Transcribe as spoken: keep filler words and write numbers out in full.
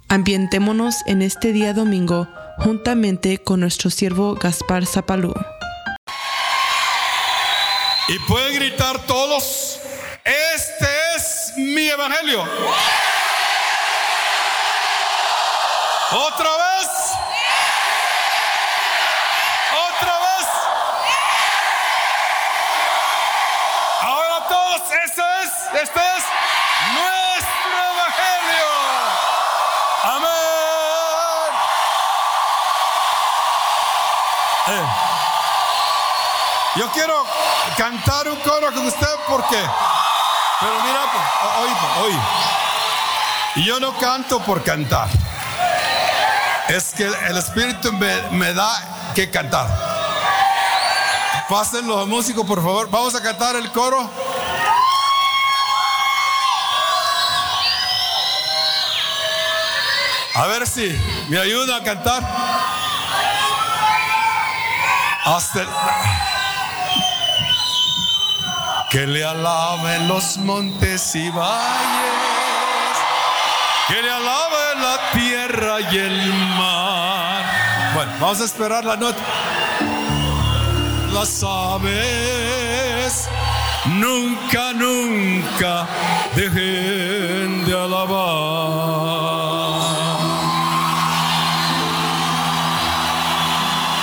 Ambientémonos en este día domingo juntamente con nuestro siervo Gaspar Zapalú. Y pueden gritar todos: este es mi evangelio. Otra vez. Otra vez. Ahora todos: este es, este es nuestro evangelio. Amén. Eh. Yo quiero cantar un coro con usted porque, pero mira, hoy, hoy, y yo no canto por cantar. Es que el Espíritu me, me da que cantar. Pasen los músicos, por favor. Vamos a cantar el coro. A ver si me ayuda a cantar. Hasta el... Que le alaben los montes y valles, que le alaben la tierra y el mar. Bueno, vamos a esperar la nota. Las aves nunca, nunca dejen de alabar.